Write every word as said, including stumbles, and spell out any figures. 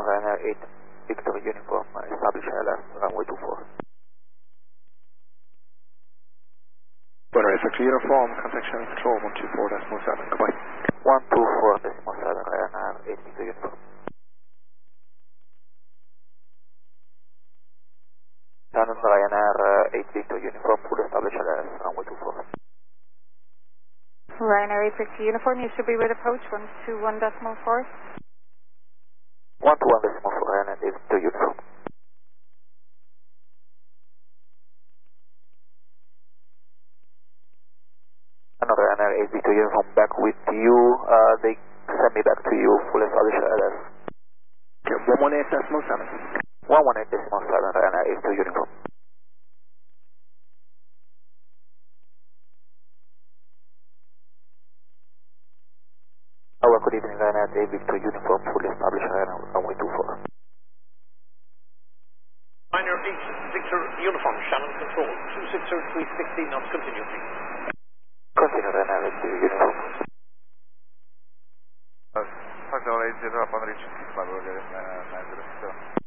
Ryanair eight Victor Uniform, establish I L S, runway two four. Runway Victor Uniform, contact Shannon Control one two four decimal seven, goodbye. one two four decimal seven, Ryanair eight Victor Uniform. Shannon Ryanair uh, eight Victor Uniform, full establish I L S, runway two four. Ryanair eight Victor Uniform, you should be with approach one two one decimal four. one two one decimal four, Ryanair eight Victor Uniform. Another Ryanair eight Victor Uniform back with you, uh, they send me back to you, full establish I L S. Okay, one one eight decimal seven. one one eight decimal seven, Ryanair eight Victor Uniform. Our good evening, Ryanair eight Victor Uniform, fully established Ryanair runway two four. Ryanair eight Victor Uniform, Shannon Control, two six zero three sixteen knots, continue please. Continue, Ryanair eight Victor Uniform. Facciamo leggere la panna di cinque, ma voglio vedere,